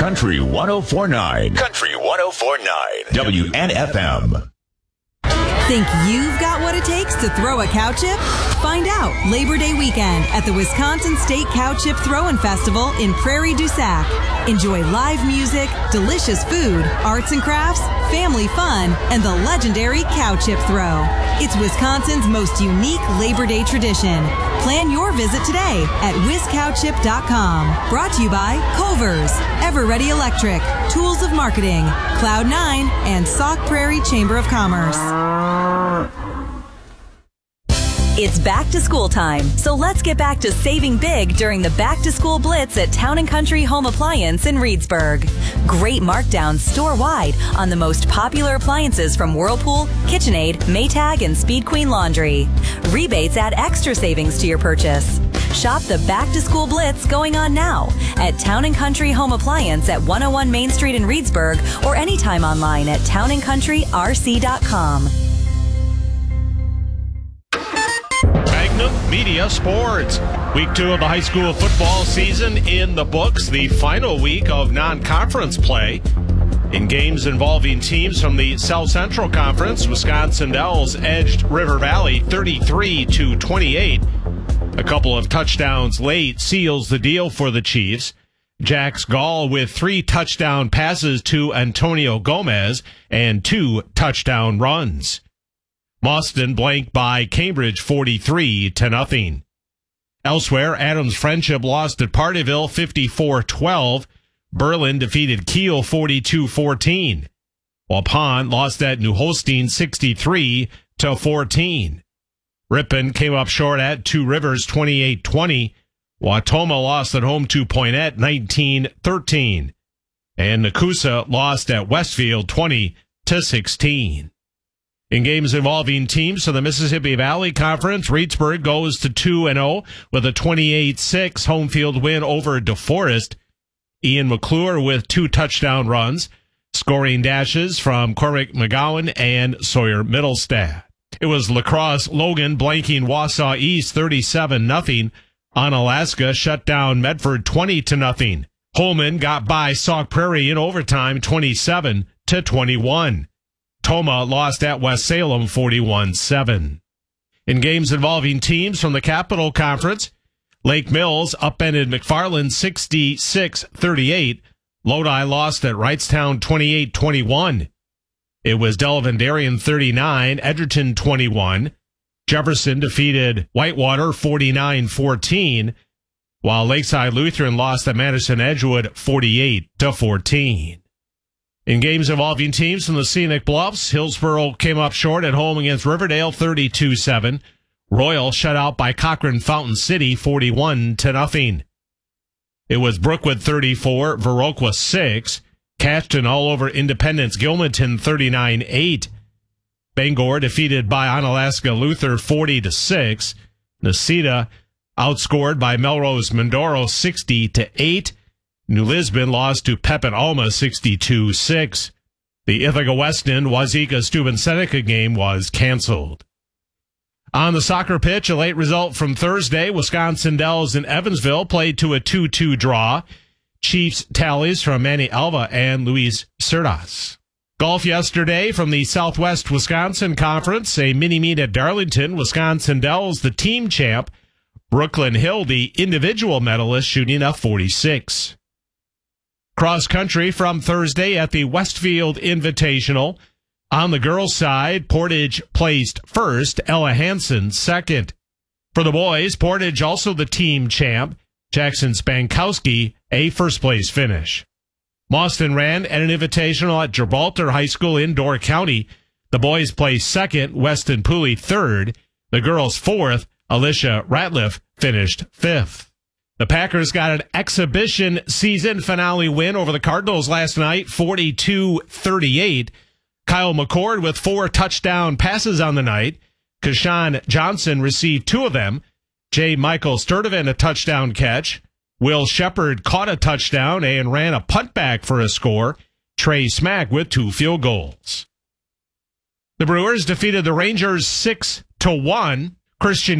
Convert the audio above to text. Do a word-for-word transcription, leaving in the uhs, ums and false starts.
Country one oh four point nine. Country one oh four point nine. W N F M. Think you've got what it takes to throw a cow chip? Find out Labor Day weekend at the Wisconsin State Cow Chip Throw-In Festival in Prairie du Sac. Enjoy live music, delicious food, arts and crafts, family fun, and the legendary cow chip throw. It's Wisconsin's most unique Labor Day tradition. Plan your visit today at whiz cow chip dot com. Brought to you by Culver's, Ever Ready Electric, Tools of Marketing, Cloud nine, and Sauk Prairie Chamber of Commerce. It's back to school time, so let's get back to saving big during the Back to School Blitz at Town and Country Home Appliance in Reedsburg. Great markdowns store-wide on the most popular appliances from Whirlpool, KitchenAid, Maytag, and Speed Queen Laundry. Rebates add extra savings to your purchase. Shop the Back to School Blitz going on now at Town and Country Home Appliance at one oh one Main Street in Reedsburg or anytime online at town and country r c dot com. Media Sports. Week two of the high school football season in the books. The final week of non-conference play. In games involving teams from the South Central Conference, Wisconsin Dells edged River Valley thirty-three to twenty-eight. A couple of touchdowns late seals the deal for the Chiefs. Jax Gall with three touchdown passes to Antonio Gomez and two touchdown runs. Mauston blanked by Cambridge forty-three to nothing. Elsewhere, Adams Friendship lost at Partyville fifty-four twelve. Berlin defeated Kiel forty-two fourteen. While Pond lost at New Holstein sixty-three to fourteen. Ripon came up short at Two Rivers twenty-eight twenty. Wautoma lost at home to Poinet nineteen thirteen. And Nakusa lost at Westfield twenty to sixteen. In games involving teams from the Mississippi Valley Conference, Reedsburg goes to two and oh with a twenty-eight six home field win over DeForest. Ian McClure with two touchdown runs, scoring dashes from Cormac McGowan and Sawyer Middlestad. It was Lacrosse Logan blanking Wausau East thirty-seven nothing. Onalaska shut down Medford twenty to nothing. Holman got by Sauk Prairie in overtime twenty-seven to twenty-one. Toma lost at West Salem forty-one seven. In games involving teams from the Capital Conference, Lake Mills upended McFarland sixty-six thirty-eight. Lodi lost at Wrightstown twenty-eight twenty-one. It was Delavan Darien thirty-nine, Edgerton twenty-one. Jefferson defeated Whitewater forty-nine fourteen, while Lakeside Lutheran lost at Madison Edgewood forty-eight to fourteen. In games involving teams from the Scenic Bluffs, Hillsboro came up short at home against Riverdale thirty-two seven. Royal shut out by Cochrane Fountain City forty-one to nothing. It was Brookwood thirty-four, Viroqua six. Cashton all over Independence Gilmanton thirty-nine eight. Bangor defeated by Onalaska Luther forty to six. Necedah outscored by Melrose Mindoro sixty to eight. New Lisbon lost to Pepin Alma sixty-two six. The Ithaca Weston Wazeeka Steuben Seneca game was canceled. On the soccer pitch, a late result from Thursday. Wisconsin Dells in Evansville played to a two two draw. Chiefs tallies from Manny Alva and Luis Cerdas. Golf yesterday from the Southwest Wisconsin Conference. A mini-meet at Darlington. Wisconsin Dells, the team champ. Brooklyn Hill, the individual medalist, shooting a forty-six. Cross country from Thursday at the Westfield Invitational. On the girls' side, Portage placed first, Ella Hansen second. For the boys, Portage also the team champ, Jackson Spankowski, a first-place finish. Mauston ran at an invitational at Gibraltar High School in Door County. The boys placed second, Weston Pooley third. The girls fourth, Alicia Ratliff finished fifth. The Packers got an exhibition season finale win over the Cardinals last night, forty-two thirty-eight. Kyle McCord with four touchdown passes on the night. Kashawn Johnson received two of them. J. Michael Sturdivant a touchdown catch. Will Shepard caught a touchdown and ran a punt back for a score. Trey Smack with two field goals. The Brewers defeated the Rangers six to one. Christian